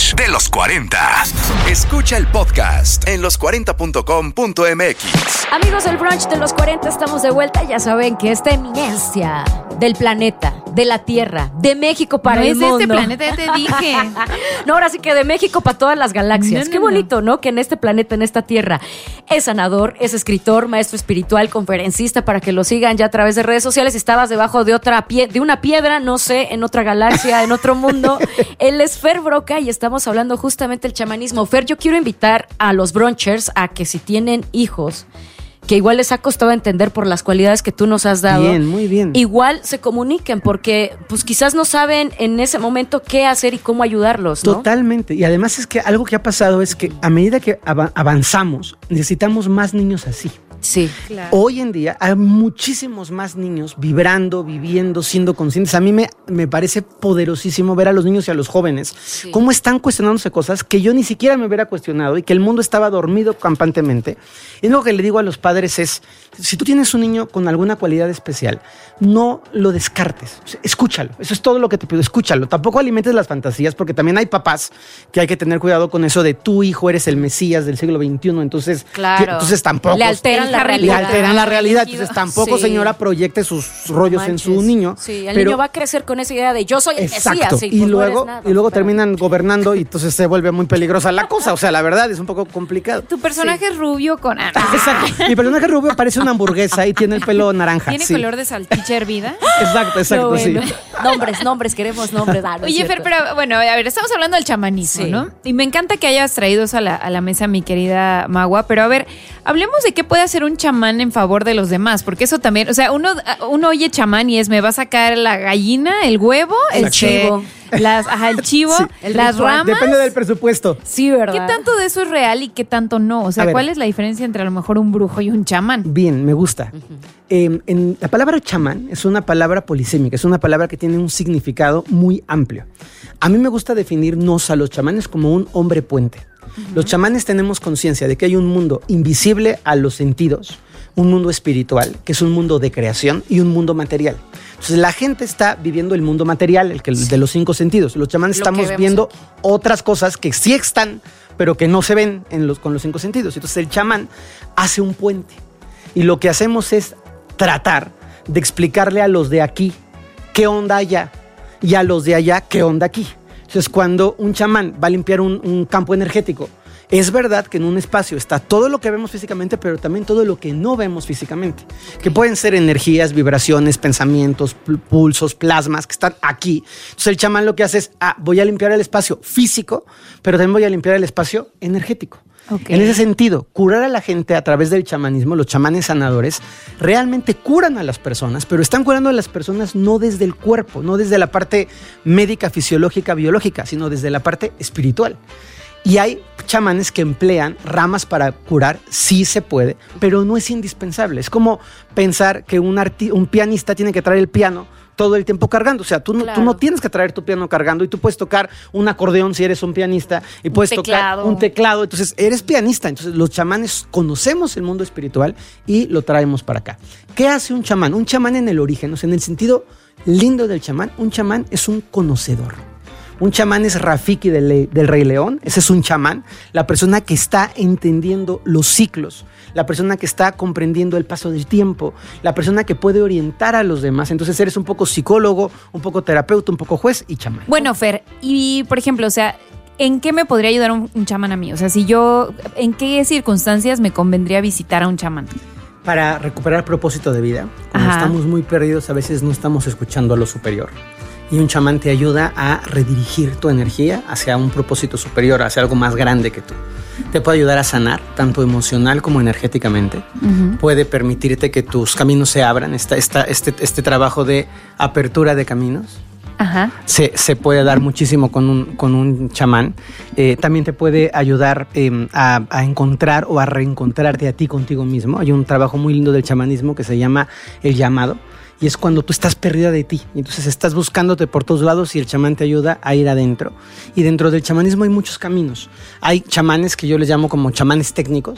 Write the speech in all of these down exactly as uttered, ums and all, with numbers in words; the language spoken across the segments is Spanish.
brunch de los cuarenta. Escucha el podcast en los cuarenta punto com punto m x. Amigos del brunch de los cuarenta, estamos de vuelta. Ya saben que esta eminencia del planeta, de la Tierra, de México para no el es mundo. de este planeta, ya te dije. No, ahora sí que de México para todas las galaxias. No, no, Qué bonito, ¿no? Que en este planeta, en esta Tierra, es sanador, es escritor, maestro espiritual, conferencista, para que lo sigan ya a través de redes sociales. Estabas debajo de otra pie- de una piedra, no sé, en otra galaxia, en otro mundo. Él es Fer Broca y estamos hablando justamente del chamanismo. Fer, yo quiero invitar a los brunchers a que si tienen hijos, que igual les ha costado entender por las cualidades que tú nos has dado. Bien, muy bien. Igual se comuniquen porque pues quizás no saben en ese momento qué hacer y cómo ayudarlos, ¿no? Totalmente. Y además es que algo que ha pasado es que a medida que av- avanzamos, necesitamos más niños así. Sí. Claro. Hoy en día hay muchísimos más niños vibrando, viviendo, siendo conscientes. A mí me, me parece poderosísimo ver a los niños y a los jóvenes Sí. cómo están cuestionándose cosas que yo ni siquiera me hubiera cuestionado y que el mundo estaba dormido campantemente. Y lo que le digo a los padres es, si tú tienes un niño con alguna cualidad especial, no lo descartes, o sea, escúchalo. Eso es todo lo que te pido, escúchalo. Tampoco alimentes las fantasías, porque también hay papás que hay que tener cuidado con eso de tu hijo eres el Mesías del siglo veintiuno, entonces, Claro. que- entonces tampoco... Le alteran la Le realidad. alteran la realidad. Entonces tampoco, Sí. señora, proyecte sus rollos en su Manches. niño. Sí, el pero- niño va a crecer con esa idea de yo soy el Exacto. Mesías. Y, pues no luego, eres nada, y luego pero- terminan gobernando y entonces se vuelve muy peligrosa la cosa. O sea, la verdad es un poco complicado. Tu personaje es rubio con... Ah, Exacto. Mi personaje rubio parece una hamburguesa y tiene el pelo naranja. ¿Tiene sí. color de salchicha hervida? Exacto, exacto, No, sí. bueno. Nombres, nombres, queremos nombres. Ah, no es Oye, Fer, cierto. pero bueno, a ver, estamos hablando del chamanismo, Sí. ¿no? Y me encanta que hayas traído eso a la, a la mesa, mi querida Magua, pero a ver, hablemos de qué puede hacer un chamán en favor de los demás, porque eso también, o sea, uno, uno oye chamán y es, me va a sacar la gallina, el huevo, El este, chivo. las, ajá, el chivo, Sí. El las ritual. ramas. Depende del presupuesto. Sí, ¿verdad? ¿Qué tanto de eso es real y qué tanto no? O sea, A ver. ¿cuál es la diferencia entre a lo mejor un brujo y un chamán? Bien, me gusta. Eh, en, la palabra chamán es una palabra polisémica, es una palabra que tiene un significado muy amplio. A mí me gusta definirnos a los chamanes como un hombre puente. Los chamanes tenemos conciencia de que hay un mundo invisible a los sentidos, un mundo espiritual, que es un mundo de creación, y un mundo material. Entonces la gente está viviendo el mundo material, el que el de los cinco sentidos. Los chamanes Lo que estamos vemos viendo otras cosas que sí están, pero que no se ven en los, con los cinco sentidos. Entonces el chamán hace un puente. Y lo que hacemos es tratar de explicarle a los de aquí qué onda allá y a los de allá qué onda aquí. Entonces, cuando un chamán va a limpiar un, un campo energético, es verdad que en un espacio está todo lo que vemos físicamente, pero también todo lo que no vemos físicamente, que pueden ser energías, vibraciones, pensamientos, pul- pulsos, plasmas que están aquí. Entonces el chamán lo que hace es, ah, voy a limpiar el espacio físico, pero también voy a limpiar el espacio energético. Ok. En ese sentido, curar a la gente a través del chamanismo, los chamanes sanadores, realmente curan a las personas, pero están curando a las personas no desde el cuerpo, no desde la parte médica, fisiológica, biológica, sino desde la parte espiritual. Y hay chamanes que emplean ramas para curar, sí se puede, pero no es indispensable. Es como pensar que un, arti- un pianista tiene que traer el piano todo el tiempo cargando. O sea, tú no, Claro. tú no tienes que traer tu piano cargando y tú puedes tocar un acordeón si eres un pianista y puedes teclado. tocar un teclado. Entonces, eres pianista. Entonces, los chamanes conocemos el mundo espiritual y lo traemos para acá. ¿Qué hace un chamán? Un chamán en el origen, o sea, en el sentido lindo del chamán, un chamán es un conocedor. Un chamán es Rafiki del, le- del Rey León, ese es un chamán, la persona que está entendiendo los ciclos, la persona que está comprendiendo el paso del tiempo, la persona que puede orientar a los demás. Entonces eres un poco psicólogo, un poco terapeuta, un poco juez y chamán. Bueno, Fer, y por ejemplo, o sea, ¿en qué me podría ayudar un, un chamán a mí? O sea, si yo, ¿en qué circunstancias me convendría visitar a un chamán? Para recuperar propósito de vida, cuando Ajá. estamos muy perdidos, a veces no estamos escuchando a lo superior. Y un chamán te ayuda a redirigir tu energía hacia un propósito superior, hacia algo más grande que tú. Te puede ayudar a sanar, tanto emocional como energéticamente. Ujú. Puede permitirte que tus caminos se abran, esta, esta, este, este trabajo de apertura de caminos. Ajá. Se, se puede dar muchísimo con un, con un chamán. Eh, también te puede ayudar eh, a, a encontrar o a reencontrarte a ti contigo mismo. Hay un trabajo muy lindo del chamanismo que se llama el llamado. Y es cuando tú estás perdida de ti. Y entonces estás buscándote por todos lados y el chamán te ayuda a ir adentro. Y dentro del chamanismo hay muchos caminos. Hay chamanes que yo les llamo como chamanes técnicos,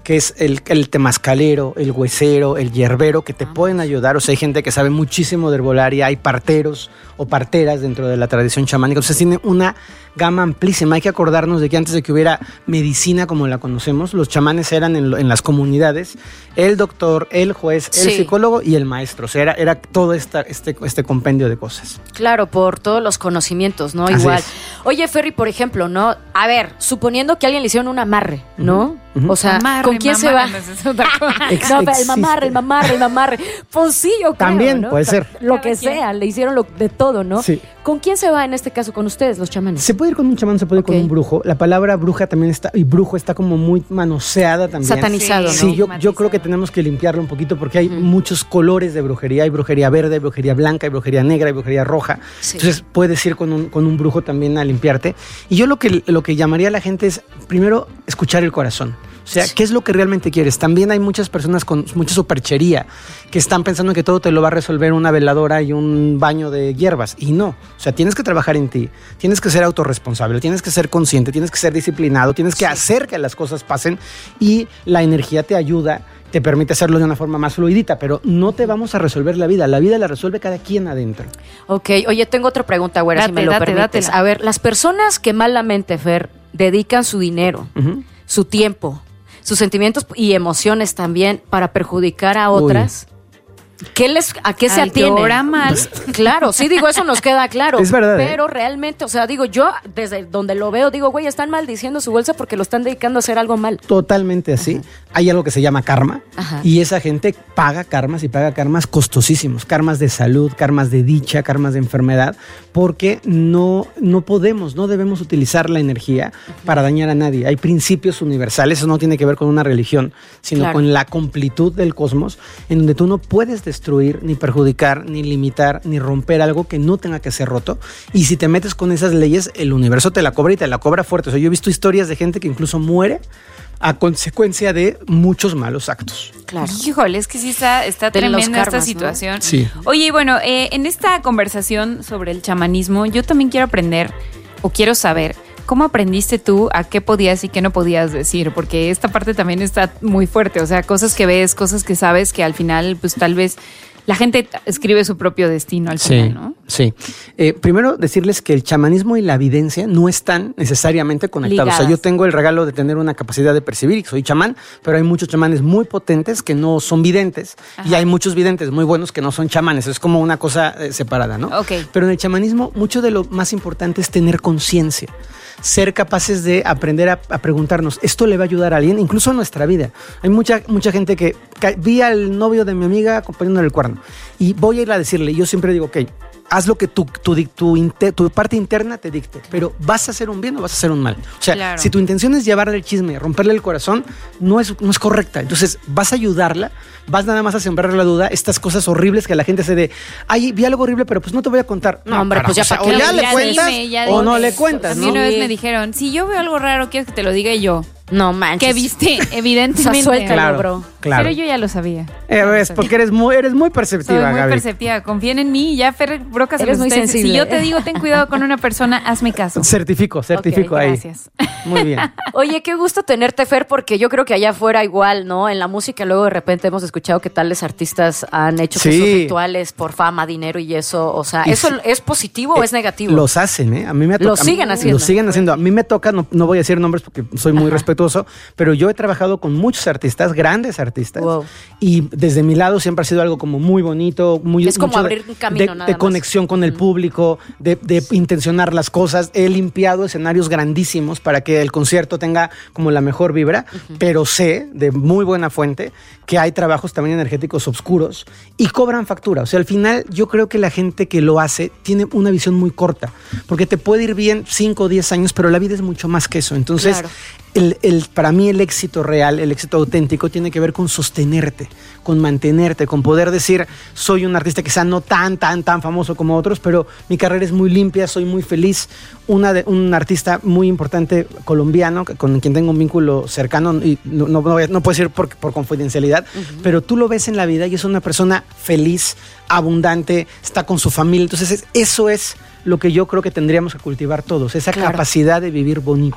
que es el, el temazcalero, el huesero, el hierbero, que te Ah, pueden ayudar. O sea, hay gente que sabe muchísimo de herbolaria, hay parteros o parteras dentro de la tradición chamánica. O sea, tiene una gama amplísima. Hay que acordarnos de que antes de que hubiera medicina como la conocemos, los chamanes eran en, en las comunidades el doctor, el juez, el Sí. psicólogo y el maestro. O sea, era, era todo esta, este, este compendio de cosas. Claro, por todos los conocimientos, ¿no? Así Igual. es. Oye, Ferry, por ejemplo, ¿no? A ver, suponiendo que a alguien le hicieron un amarre, ¿no? Ujú. O sea, Amarre, ¿con quién se va? mamarre, no, es otra cosa. Ex- No, pero el existe. mamarre, el mamarre, el mamarre. Pues sí, yo creo, También ¿no? puede O sea, ser. Lo Cada que quien. sea, le hicieron lo, de todo, ¿no? Sí. ¿Con quién se va en este caso? ¿Con ustedes, los chamanes? Se puede ir con un chamán, se puede ir Ok. con un brujo. La palabra bruja también está, y brujo está como muy manoseada también. Satanizado, ¿no? Sí, yo, yo creo que Estigmatizado. tenemos que limpiarlo un poquito porque hay Ujú. muchos colores de brujería. Hay brujería verde, hay brujería blanca, hay brujería negra, hay brujería roja. Sí. Entonces puedes ir con un, con un brujo también a limpiarte. Y yo lo que, lo que llamaría a la gente es, primero, escuchar el corazón. O sea, Sí. ¿qué es lo que realmente quieres? También hay muchas personas con mucha superchería que están pensando que todo te lo va a resolver una veladora y un baño de hierbas. Y no. O sea, tienes que trabajar en ti. Tienes que ser autorresponsable. Tienes que ser consciente. Tienes que ser disciplinado. Tienes que Sí. hacer que las cosas pasen. Y la energía te ayuda, te permite hacerlo de una forma más fluidita. Pero no te vamos a resolver la vida. La vida la resuelve cada quien adentro. Ok, oye, tengo otra pregunta, güera, si Date, me lo date, permites. dátela. A ver, las personas que malamente, Fer, dedican su dinero, Ujú. su tiempo, sus sentimientos y emociones también para perjudicar a Uy. otras, ¿qué les, ¿a qué se Al que atienen? ora mal. Claro, sí, digo, eso nos queda claro. Es verdad, ¿eh? Pero realmente, o sea, digo, yo desde donde lo veo, digo, güey, están maldiciendo su bolsa porque lo están dedicando a hacer algo mal. Totalmente así. Hay algo que se llama karma. Ajá. Y esa gente paga karmas y paga karmas costosísimos. Karmas de salud, karmas de dicha, karmas de enfermedad. Porque no, no podemos, no debemos utilizar la energía para dañar a nadie. Hay principios universales. Eso no tiene que ver con una religión, sino Claro. con la completud del cosmos, en donde tú no puedes destruir, ni perjudicar, ni limitar, ni romper algo que no tenga que ser roto. Y si te metes con esas leyes, el universo te la cobra y te la cobra fuerte. O sea, yo he visto historias de gente que incluso muere a consecuencia de muchos malos actos. Claro. Híjole, es que sí está, está De los tremenda esta karmas, ¿no? situación. Sí. Oye, y bueno, eh, en esta conversación sobre el chamanismo, yo también quiero aprender o quiero saber cómo aprendiste tú a qué podías y qué no podías decir, porque esta parte también está muy fuerte, o sea, cosas que ves, cosas que sabes que al final, pues tal vez la gente t- escribe su propio destino al final, ¿no? Sí. Eh, primero decirles que el chamanismo y la evidencia no están necesariamente conectados. O sea, yo Ligadas. tengo el regalo de tener una capacidad de percibir, soy chamán, pero hay muchos chamanes muy potentes que no son videntes y Ajá. hay muchos videntes muy buenos que no son chamanes. Es como una cosa eh, separada, ¿no? Ok. Pero en el chamanismo mucho de lo más importante es tener conciencia. Ser capaces de aprender a, a preguntarnos, ¿esto le va a ayudar a alguien? Incluso a nuestra vida. Hay mucha, mucha gente que, que vi al novio de mi amiga poniéndole el cuerno y voy a ir a decirle, yo siempre digo, ok, haz lo que tu, tu, tu, tu, inte- tu parte interna te dicte, pero ¿vas a hacer un bien o vas a hacer un mal? O sea, Claro. si tu intención es llevarle el chisme, romperle el corazón, no es, no es correcta. Entonces, vas a ayudarla, vas nada más a sembrar la duda, estas cosas horribles que la gente se de, ay, vi algo horrible, pero pues no te voy a contar. No, hombre, pues ya o sea, para o qué. ya le Ya cuentas dime, ya o dime. no le cuentas, A mí ¿no? una vez Sí. me dijeron, si yo veo algo raro, ¿quieres que te lo diga? Y yo, No manches. ¿qué viste? Evidentemente. O sea, suéltalo, Claro, bro. claro. Pero yo ya lo sabía. Eh, ves, porque eres muy, eres muy perceptiva, Soy muy Gaby. perceptiva. Confíen en mí. Ya Fer Broca se Eres los muy está diciendo. sensible. Si yo te digo, ten cuidado con una persona, hazme caso. Certifico, certifico Ok, ahí. gracias. Muy bien. Oye, qué gusto tenerte, Fer, porque yo creo que allá afuera igual, ¿no? En la música luego de repente hemos escuchado que tales artistas han hecho que Sí. sus rituales por fama, dinero y eso, o sea, Y ¿eso sí. es positivo o es negativo? Los hacen, ¿eh? A mí me Lo toca. siguen a mí- haciendo. Lo siguen haciendo. A mí me toca, no, no voy a decir nombres porque soy muy Ajá. respetuoso, pero yo he trabajado con muchos artistas, grandes artistas. Wow. Y desde mi lado siempre ha sido algo como muy bonito, muy Es como mucho de- abrir un camino, de, nada de más. conexión con el público, de, de intencionar las cosas. He limpiado escenarios grandísimos para que el concierto tenga como la mejor vibra, pero sé de muy buena fuente que hay trabajos también energéticos oscuros y cobran factura. O sea, al final yo creo que la gente que lo hace tiene una visión muy corta, porque te puede ir bien cinco o diez años, pero la vida es mucho más que eso. Entonces, Claro. el, el, para mí el éxito real, el éxito auténtico tiene que ver con sostenerte, con mantenerte, con poder decir, soy un artista quizá no tan, tan, tan famoso como otros, pero mi carrera es muy limpia, soy muy feliz. Una de, un artista muy importante colombiano, que- con quien tengo un vínculo cercano, y no, no, no, voy a- no puedo decir por, por confidencialidad, pero tú lo ves en la vida y es una persona feliz, abundante, está con su familia. Entonces es- eso es lo que yo creo que tendríamos que cultivar todos, esa Claro. capacidad de vivir bonita.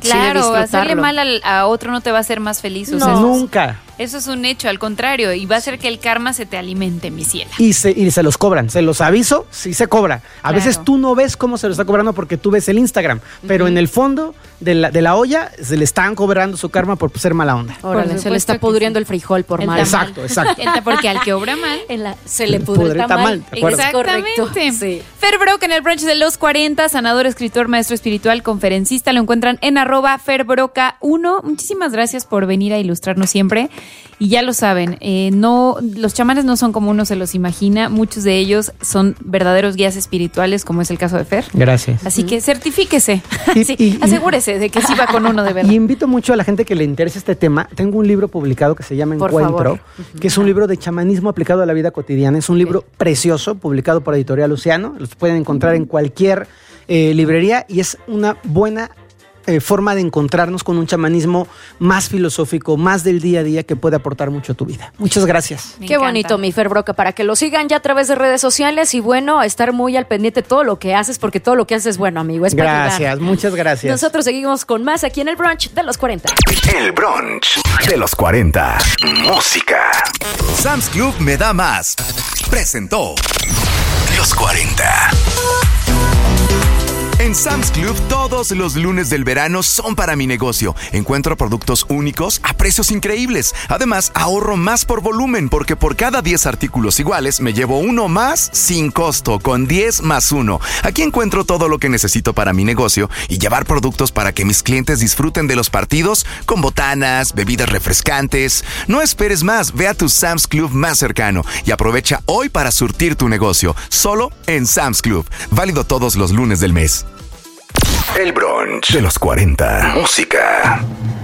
Claro, disfrutarlo. hacerle mal al- a otro no te va a hacer más feliz. O No. sea, Nunca. eso es un hecho, al contrario, y va a hacer que el karma se te alimente, mi ciela. Y se, y se los cobran, se los aviso, sí se cobra. A Claro. veces tú no ves cómo se lo está cobrando porque tú ves el Instagram, pero en el fondo de la, de la olla se le están cobrando su karma por ser mala onda. Órale, se le supuesto está que pudriendo sí. el frijol por El mal. tamal. Exacto, exacto. Entra porque al que obra mal. En la- se le Pudre pudre el el tamal. tamal, ¿de acuerdo? Es Exactamente. correcto. Sí. Fer Broca en el brunch de los cuarenta, sanador, escritor, maestro espiritual, conferencista. Lo encuentran en arroba ferbroca uno. Muchísimas gracias por venir a ilustrarnos siempre. Y ya lo saben, eh, no, los chamanes no son como uno se los imagina. Muchos de ellos son verdaderos guías espirituales, como es el caso de Fer. Gracias. Así que certifíquese. Y- Sí, y- y- asegúrese de que sí va con uno de verdad. Y invito mucho a la gente que le interese este tema. Tengo un libro publicado que se llama Por Encuentro, favor. que es un libro de chamanismo aplicado a la vida cotidiana. Es un libro precioso, publicado por Editorial Oceano. Los pueden encontrar en cualquier eh, librería y es una buena eh, forma de encontrarnos con un chamanismo más filosófico, más del día a día, que puede aportar mucho a tu vida. Muchas gracias. Me Qué encanta. bonito, mi Fer Broca, para que lo sigan ya a través de redes sociales y bueno, estar muy al pendiente de todo lo que haces, porque todo lo que haces es bueno, amigo. Es para ayudar. Gracias, muchas gracias. Nosotros seguimos con más aquí en el brunch de los cuarenta. El brunch de los cuarenta. Música. Sam's Club me da más. Presentó Los cuarenta. En Sam's Club, todos los lunes del verano son para mi negocio. Encuentro productos únicos a precios increíbles. Además, ahorro más por volumen porque por cada diez artículos iguales me llevo uno más sin costo, con diez más uno. Aquí encuentro todo lo que necesito para mi negocio y llevar productos para que mis clientes disfruten de los partidos con botanas, bebidas refrescantes. No esperes más, ve a tu Sam's Club más cercano y aprovecha hoy para surtir tu negocio. Solo en Sam's Club. Válido todos los lunes del mes. El brunch de los cuarenta. Música.